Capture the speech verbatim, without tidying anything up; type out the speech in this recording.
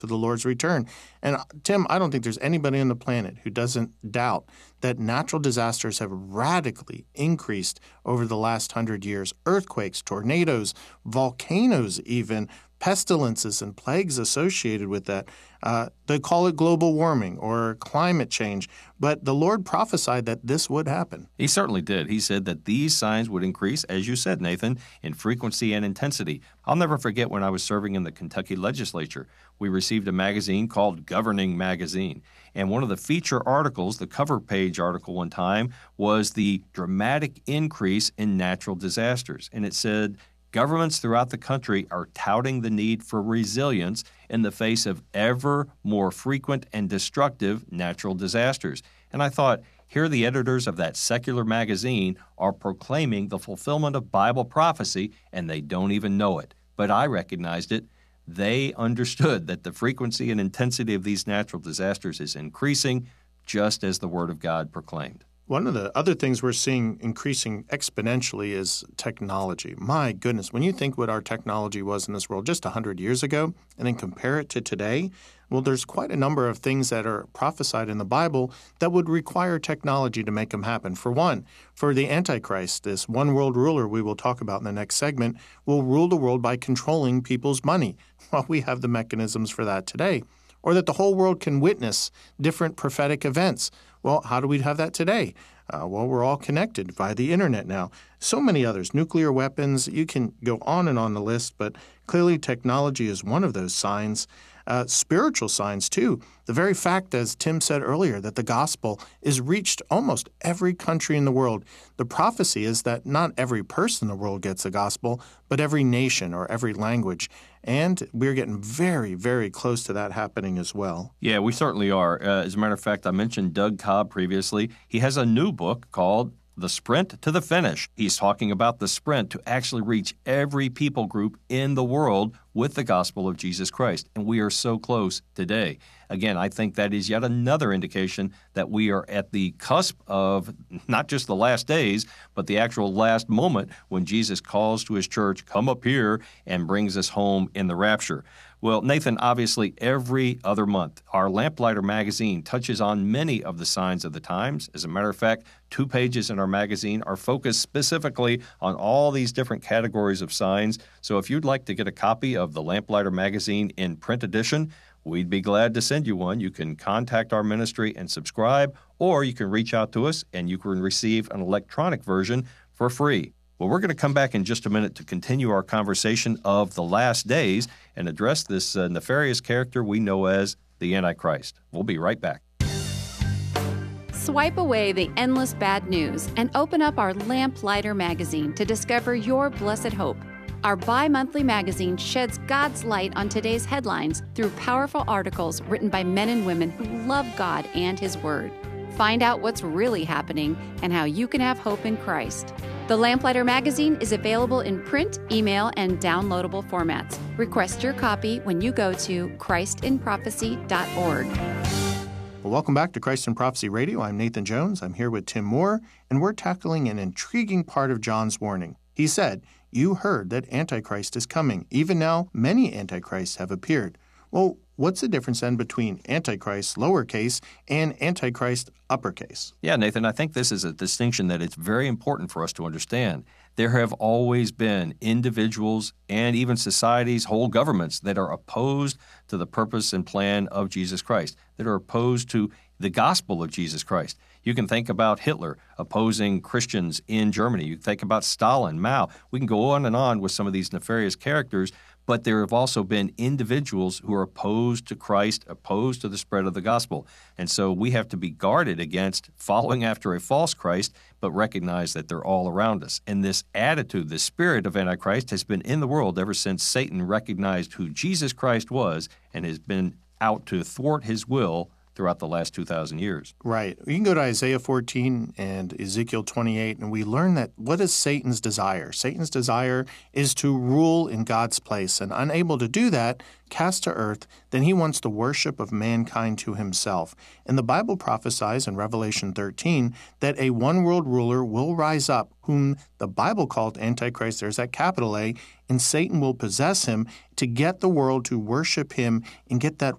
to the Lord's return. And uh, Tim, I don't think there's anybody on the planet who doesn't doubt that natural disasters have radically increased over the last hundred years. Earthquakes, tornadoes, volcanoes even, pestilences and plagues associated with that. Uh, they call it global warming or climate change, but the Lord prophesied that this would happen. He certainly did. He said that these signs would increase, as you said, Nathan, in frequency and intensity. I'll never forget when I was serving in the Kentucky legislature. We received a magazine called Governing Magazine, and one of the feature articles, the cover page article one time, was the dramatic increase in natural disasters, and it said, governments throughout the country are touting the need for resilience in the face of ever more frequent and destructive natural disasters. And I thought, here the editors of that secular magazine are proclaiming the fulfillment of Bible prophecy, and they don't even know it. But I recognized it. They understood that the frequency and intensity of these natural disasters is increasing, just as the Word of God proclaimed. One of the other things we're seeing increasing exponentially is technology. My goodness, when you think what our technology was in this world just one hundred years ago and then compare it to today, well, there's quite a number of things that are prophesied in the Bible that would require technology to make them happen. For one, for the Antichrist, this one world ruler we will talk about in the next segment, will rule the world by controlling people's money. Well, we have the mechanisms for that today. Or that the whole world can witness different prophetic events. Well, how do we have that today? Uh, well, we're all connected via the internet now. So many others, nuclear weapons, you can go on and on the list, but clearly technology is one of those signs. Uh, spiritual signs, too. The very fact, as Tim said earlier, that the gospel is reached almost every country in the world. The prophecy is that not every person in the world gets the gospel, but every nation or every language. And we're getting very, very close to that happening as well. Yeah, we certainly are. Uh, as a matter of fact, I mentioned Doug Cobb previously. He has a new book called The Sprint to the Finish. He's talking about the sprint to actually reach every people group in the world with the gospel of Jesus Christ. And we are so close today. Again, I think that is yet another indication that we are at the cusp of not just the last days, but the actual last moment when Jesus calls to his church, come up here, and brings us home in the rapture. Well, Nathan, obviously every other month, our Lamplighter magazine touches on many of the signs of the times. As a matter of fact, two pages in our magazine are focused specifically on all these different categories of signs. So if you'd like to get a copy of the Lamplighter magazine in print edition, we'd be glad to send you one. You can contact our ministry and subscribe, or you can reach out to us and you can receive an electronic version for free. Well, we're going to come back in just a minute to continue our conversation of the last days and address this uh, nefarious character we know as the Antichrist. We'll be right back. Swipe away the endless bad news and open up our Lamplighter magazine to discover your blessed hope. Our bi-monthly magazine sheds God's light on today's headlines through powerful articles written by men and women who love God and His Word. Find out what's really happening and how you can have hope in Christ. The Lamplighter magazine is available in print, email, and downloadable formats. Request your copy when you go to christ in prophecy dot org. Well, welcome back to Christ in Prophecy Radio. I'm Nathan Jones. I'm here with Tim Moore, and we're tackling an intriguing part of John's warning. He said, "You heard that Antichrist is coming. Even now, many Antichrists have appeared." Well, what's the difference then between Antichrist lowercase and Antichrist uppercase? Yeah, Nathan, I think this is a distinction that it's very important for us to understand. There have always been individuals and even societies, whole governments that are opposed to the purpose and plan of Jesus Christ, that are opposed to the gospel of Jesus Christ. You can think about Hitler opposing Christians in Germany. You can think about Stalin, Mao. We can go on and on with some of these nefarious characters, but there have also been individuals who are opposed to Christ, opposed to the spread of the gospel. And so we have to be guarded against following after a false Christ, but recognize that they're all around us. And this attitude, this spirit of Antichrist has been in the world ever since Satan recognized who Jesus Christ was and has been out to thwart his will throughout the last two thousand years. Right. You can go to Isaiah fourteen and Ezekiel twenty-eight, and we learn that what is Satan's desire? Satan's desire is to rule in God's place, and unable to do that, cast to earth, then he wants the worship of mankind to himself. And the Bible prophesies in Revelation thirteen that a one-world ruler will rise up, whom the Bible called Antichrist, there's that capital A, and Satan will possess him to get the world to worship him and get that